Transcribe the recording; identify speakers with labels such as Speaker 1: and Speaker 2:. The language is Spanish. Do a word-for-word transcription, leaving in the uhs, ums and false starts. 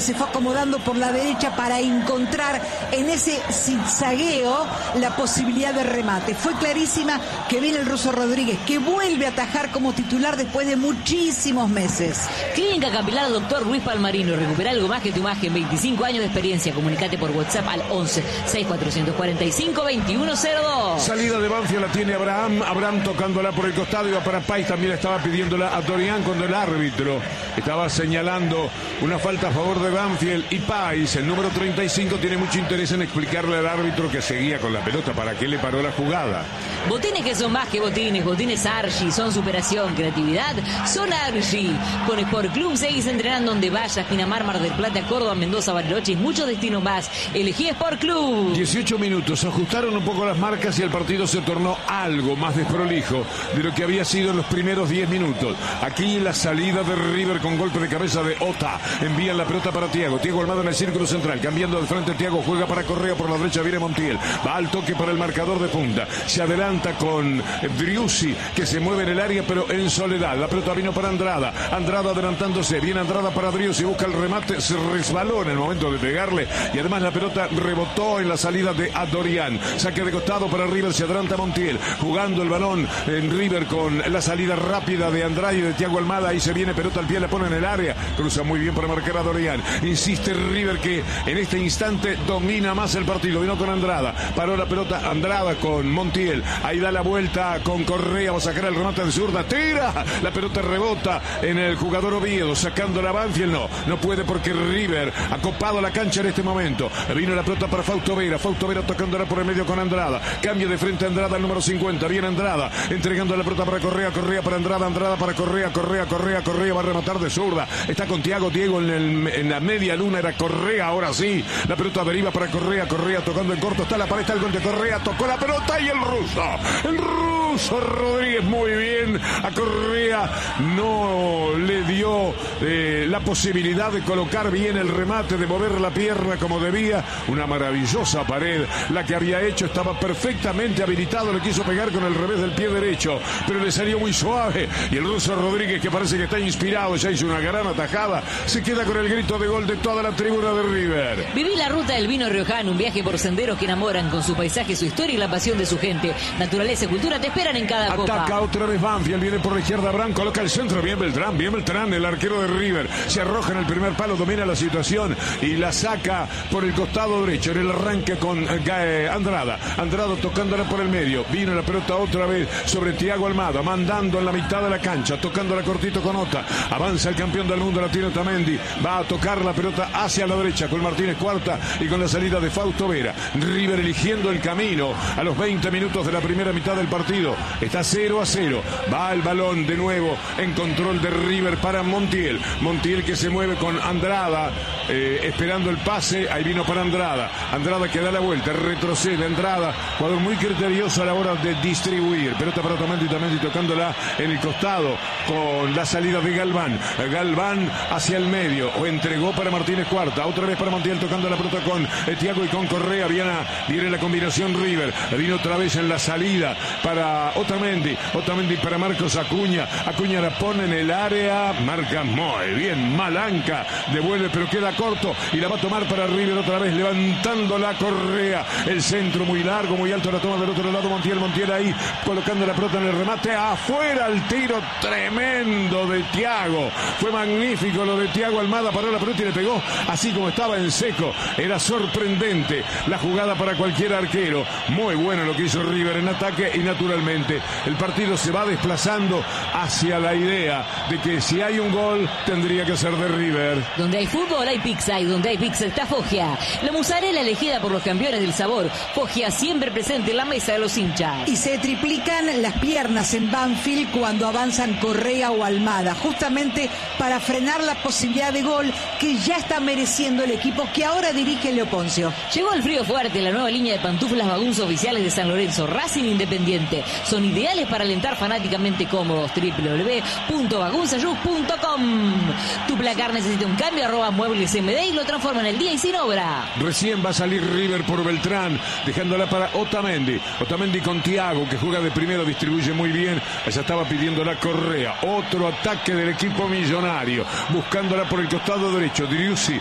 Speaker 1: se fue acomodando por la derecha para encontrar en ese zigzagueo la posibilidad de remate. Fue clarísima que viene el Ruso Rodríguez, que vuelve a atajar como titular después de muchísimos meses.
Speaker 2: Clínica Capilar Doctor Luis Palmarino. Recupera algo más que tu imagen. veinticinco años de experiencia. Comunicate por WhatsApp al once seis cuatrocientos cuarenta y cinco veintiuno cero dos.
Speaker 3: Salida de Banfield la tiene Abraham. Abraham tocándola por el costado. Iba para Pais. También estaba pidiéndola a Dorian cuando el árbitro estaba señalando una falta a favor de Banfield. Y Pais, el número treinta y cinco, tiene mucho interés en explicarle al árbitro que seguía con la pelota para qué le paró la jugada.
Speaker 2: Botines que son más que botines. Botines Archie son superación, creatividad. Son Archie. Con Sport Club seguís entrenando donde vayas. Pinamar, Mar del Plata, Córdoba, Mendoza, Bariloche y muchos destinos más. Elegí Sport Club.
Speaker 3: dieciocho minutos. Ajustaron un poco las marcas y el partido se tornó algo más desprolijo de lo que había sido en los primeros diez minutos. Aquí la salida de River con golpe de cabeza de Ota. Envían la pelota para Thiago. Thiago Almada en el círculo central. Cambiando de frente Thiago. Juega para Correa por la derecha. Viene Montiel. Va al toque para el marcador de punta. Se adelanta con Driussi, que se mueve en el área pero en soledad. La pelota vino para Andrada. Andrada adelantándose. Viene Andrada para Driussi. Busca el remate. Se resbaló en el momento de pegarle. Y además la pelota rebotó en la salida de Adorian. Saque de costado para River. Se adelanta Montiel. Jugando el balón en River con la salida rápida de Andrade y de Thiago Almada. Ahí se viene pelota al pie. La pone en el área. Cruza muy bien para marcar a Dorian. Insiste River que en este instante domina más el partido. Vino con Andrada. Paró la pelota Andrada con Montiel. Ahí da la vuelta con Correa. Va a sacar el remate de zurda. Tira. La pelota rebota en el jugador Oviedo. Sacando la Banfield. No. No puede porque River ha copado la cancha en este momento. Vino la pelota para Fausto Vera. Fausto Vera tocándola por el medio con Andrada. Cambia de frente a Andrada al número cincuenta. Viene Andrada. Entregando la pelota para Correa. Correa para Andrada. Andrada para Correa. Correa. Correa. Correa. Va a rematar de zurda. Está con Thiago. Diego en, el, en la media luna. Era Correa. Ahora sí. La pelota deriva para Correa. Correa tocando en corto. Está la pared. Está el gol de Correa. Tocó la pelota y el ruso. El ruso Rodríguez muy bien. A Correa no le dio eh, la posibilidad de colocar bien el remate, de mover la pierna como debía. Una maravillosa pared la que había hecho. Estaba perfectamente habilitado. Le quiso pegar con el revés del pie derecho, pero le salió muy suave. Y el ruso Rodríguez, que parece que está inspirado, ya hizo una gran atajada, se queda con el grito de gol de toda la tribuna de River.
Speaker 2: Viví la ruta del vino riojano, un viaje por senderos que enamoran con su paisaje, su historia y la pasión de su gente. Naturaleza y cultura te esperan en cada copa.
Speaker 3: Ataca otra vez Banfield, viene por la izquierda Abraham, coloca el centro, bien Beltrán, bien Beltrán, el arquero de River. Se arroja en el primer palo, domina la situación y la saca por el costado derecho en el arranque con eh, Andrada. Andrada tocándola por el medio. Vino la pelota otra vez sobre Thiago Almada, mandando en la mitad de la cancha, tocándola cortito con Ota. Avanza el campeón del mundo, la tiene Otamendi. Va a tocar la pelota hacia la derecha con Martínez Cuarta y con la salida de Fausto Vera. River eligiendo el camino a los veinte minutos de la primera mitad del partido. Está cero a cero. Va el balón de nuevo en control de River para Montiel. Montiel que se mueve con Andrada, eh, esperando el pase. Ahí vino para Andrada. Andrada que da la vuelta, retrocede Andrada. Jugador muy criterioso a la hora de distribuir. Pelota para Otamendi, Otamendi tocándola en el costado con la salida de Galván. Galván hacia el medio. O entregó para Martínez Cuarta. Otra vez para Montiel tocando la pelota con Thiago y con Correa. Viene, viene la combinación River. Vino otra vez en la salida para Otamendi. Otamendi para Marcos Acuña. Acuña la pone en el área. Marca muy bien. Malanca devuelve pero queda corto. Y la va a tomar para River otra vez. Levantando la Correa. El centro muy largo, muy alto. La toma del otro lado Montiel. Montiel ahí colocando la pelota en el remate. Afuera el tiro tremendo de Thiago. Fue magnífico lo de Thiago Almada. Paró la pelota y le pegó así como estaba en seco. Era sorprendente la jugada para cualquier arquero. Muy bueno lo que hizo River en ataque y naturalmente el partido se va desplazando hacia la idea de que si hay un gol tendría que ser de River.
Speaker 2: Donde hay fútbol hay pizza y donde hay pizza está Foggia. La mozzarella elegida por los campeones del sabor. Foggia siempre presente en la mesa de los hinchas.
Speaker 1: Y se triplican las piernas en Banfield cuando avanzan Correa o Almada, justamente para frenar la posibilidad de gol que ya está mereciendo el equipo que ahora dirige Leo Poncio.
Speaker 2: Llegó el frío fuerte, la nueva línea de pantuflas Bagunza oficiales de San Lorenzo, Racing Independiente. Son ideales para alentar fanáticamente cómodos. doble u doble u doble u punto bagunzayus punto com. Tu placar necesita un cambio, arroba muebles M D y lo transforma en el día y sin obra.
Speaker 3: Recién va a salir River por Beltrán, dejándola para Otamendi. Otamendi con Thiago, que juega de primero, distribuye muy bien. Allá estaba pidiendo la Correa. Otro ataque del equipo millonario, buscándola por el costado derecho. Driussi